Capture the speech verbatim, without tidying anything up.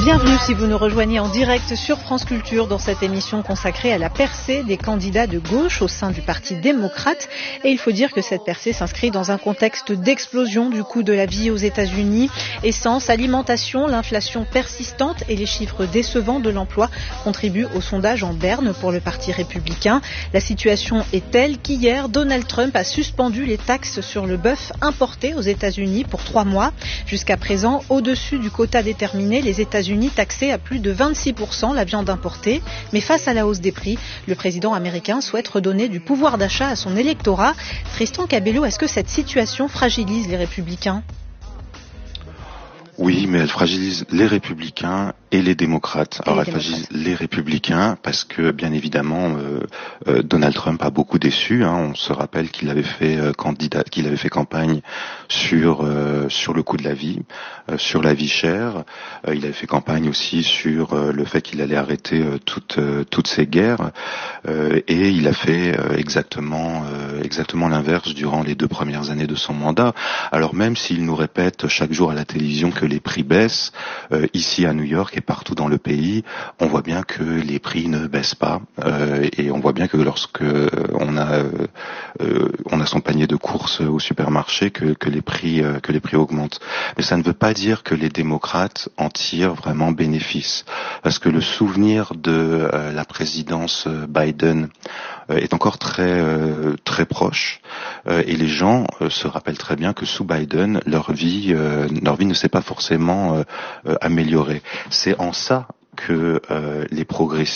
Bienvenue si vous nous rejoignez en direct sur France Culture dans cette émission consacrée à la percée des candidats de gauche au sein du Parti démocrate. Et il faut dire que cette percée s'inscrit dans un contexte d'explosion du coût de la vie aux États-Unis. Essence, alimentation, l'inflation persistante et les chiffres décevants de l'emploi contribuent au sondage en berne pour le Parti républicain. La situation est telle qu'hier, Donald Trump a suspendu les taxes sur le bœuf importé aux États-Unis pour trois mois. Jusqu'à présent, au-dessus du quota déterminé, les États-Unis taxaient à plus de vingt-six pour cent la viande importée. Mais face à la hausse des prix, le président américain souhaite redonner du pouvoir d'achat à son électorat. Tristan Cabello, est-ce que cette situation fragilise les Républicains ? Oui, mais elle fragilise les Républicains et les démocrates. Alors elle fragilise les Républicains parce que, bien évidemment, euh, euh, Donald Trump a beaucoup déçu. Hein. On se rappelle qu'il avait fait euh, candidat, qu'il avait fait campagne sur euh, sur le coût de la vie, euh, sur la vie chère. Euh, il avait fait campagne aussi sur euh, le fait qu'il allait arrêter euh, toutes euh, toutes ces guerres. Euh, et il a fait euh, exactement euh, exactement l'inverse durant les deux premières années de son mandat. Alors même s'il nous répète chaque jour à la télévision que les prix baissent, euh, ici à New York et partout dans le pays, on voit bien que les prix ne baissent pas, euh, et on voit bien que lorsque on a euh, on a son panier de courses au supermarché, que, que les prix euh, que les prix augmentent. Mais ça ne veut pas dire que les démocrates en tirent vraiment bénéfice, parce que le souvenir de euh, la présidence Biden euh, est encore très euh, très proche, euh, et les gens euh, se rappellent très bien que sous Biden, leur vie euh, leur vie ne s'est pas forcément euh, euh, améliorée. C'est en ça que euh, les progressistes